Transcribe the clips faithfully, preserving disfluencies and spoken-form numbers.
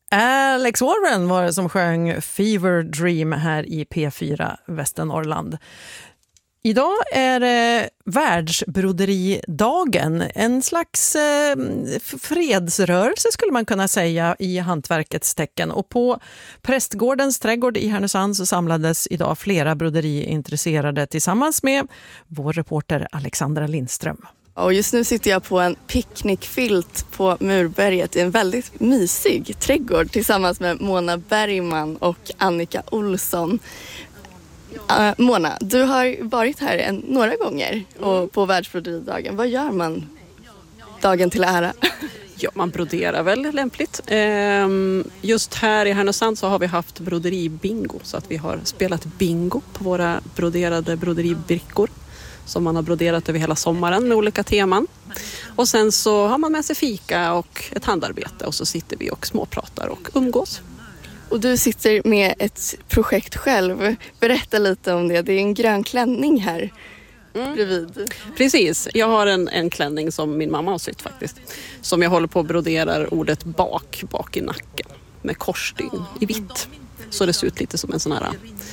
Alex Warren var det som sjöng Fever Dream här i P fyra Västernorrland. Idag är det världsbroderidagen, en slags eh, fredsrörelse skulle man kunna säga i hantverkets tecken. Och på Prästgårdens trädgård i Härnösand så samlades idag flera broderiintresserade tillsammans med vår reporter Alexandra Lindström. Och just nu sitter jag på en picknickfilt på Murberget i en väldigt mysig trädgård tillsammans med Mona Bergman och Annika Olsson. Uh, Mona, du har varit här en, några gånger och på världsbroderidagen. Vad gör man dagen till ära? Ja, man broderar väl lämpligt. Ehm, just här i Härnösand så har vi haft broderibingo, så att vi har spelat bingo på våra broderade broderibrickor som man har broderat över hela sommaren med olika teman. Och sen så har man med sig fika och ett handarbete och så sitter vi och småpratar och umgås. Och du sitter med ett projekt själv. Berätta lite om det. Det är en grön klänning här mm. bredvid. Precis. Jag har en, en klänning som min mamma har sytt faktiskt. Som jag håller på att brodera ordet bak, bak i nacken. Med korsstygn i vitt. Så det ser ut lite som en sån här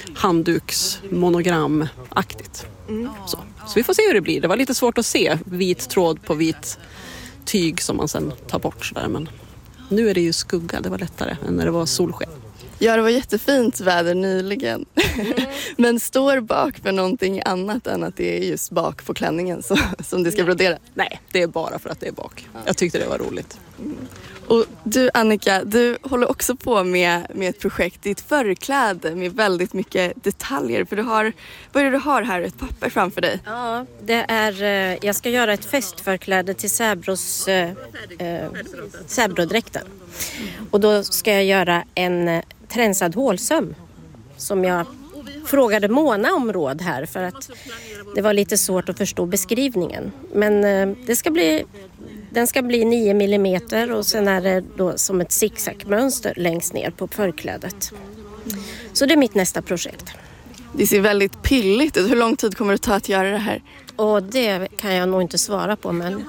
handduksmonogram-aktigt. Mm. Så. så vi får se hur det blir. Det var lite svårt att se vit tråd på vit tyg som man sen tar bort sådär. Men nu är det ju skugga. Det var lättare än när det var solsken. Ja, det var jättefint väder nyligen. Mm. Men står bak för någonting annat än att det är just bak på klänningen så, som det ska brodera? Nej, det är bara för att det är bak. Jag tyckte det var roligt. Mm. Och du Annika, du håller också på med, med ett projekt, ditt förkläde med väldigt mycket detaljer. För du har, vad är det du har här? Ett papper framför dig. Ja, det är, jag ska göra ett festförkläde till Säbros, äh, Säbrodräkten. Och då ska jag göra en tränsad hålsöm som jag frågade Mona om råd här för att det var lite svårt att förstå beskrivningen. Men äh, det ska bli... Den ska bli nio millimeter och sen är det då som ett zigzagmönster längst ner på förklädet. Så det är mitt nästa projekt. Det ser väldigt pilligt ut. Hur lång tid kommer det ta att göra det här? Och det kan jag nog inte svara på, men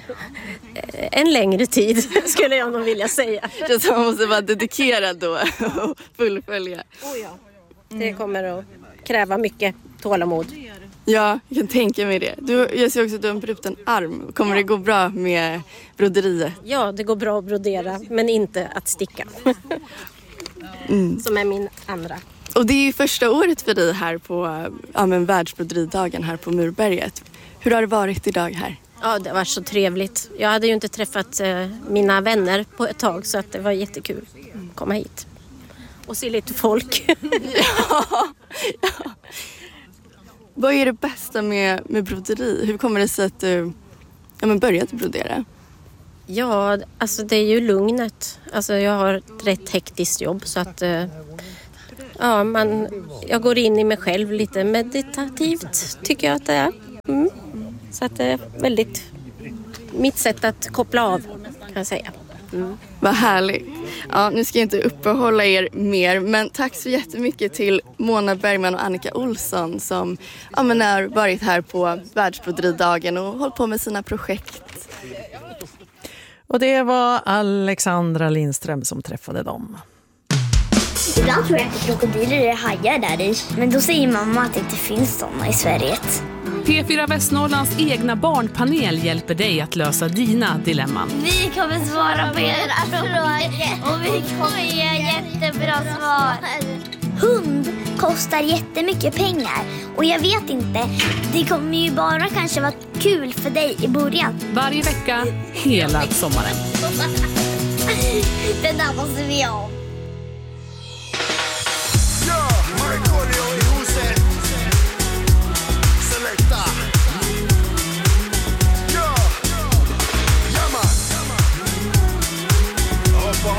en längre tid skulle jag nog vilja säga. Så man måste vara dedikerad då och fullfölja. Oh ja. Det kommer att kräva mycket tålamod. Ja, jag kan tänka mig det. Du, jag ser också att du har en bruten arm. Kommer det gå bra med broderiet? Ja, det går bra att brodera, men inte att sticka. Mm. Som är min andra. Och det är ju första året för dig här på ja, men världsbroderidagen här på Murberget. Hur har det varit idag här? Ja, det var så trevligt. Jag hade ju inte träffat eh, mina vänner på ett tag så att det var jättekul att komma hit. Och se lite folk. ja, ja. Vad är det bästa med, med broderi? Hur kommer det sig att du ja, men började brodera? Ja, alltså det är ju lugnet. Alltså jag har ett rätt hektiskt jobb så att ja, man, jag går in i mig själv lite meditativt tycker jag att det är. Mm. Så att det är väldigt mitt sätt att koppla av kan jag säga. Mm. Vad härligt. Ja, nu ska jag inte uppehålla er mer, men tack så jättemycket till Mona Bergman och Annika Olsson som ja, men har varit här på världsbroderidagen och hållit på med sina projekt. Och det var Alexandra Lindström som träffade dem. Ibland tror jag att krokodiler är hajar där i, men då säger mamma att det inte finns sådana i Sverige. P fyra Västernorrlands egna barnpanel hjälper dig att lösa dina dilemman. Vi kommer svara på era frågor och vi kommer ge jättebra svar. Hund kostar jättemycket pengar och jag vet inte, det kommer ju bara kanske vara kul för dig i början. Varje vecka, hela sommaren. Den där måste vi ha.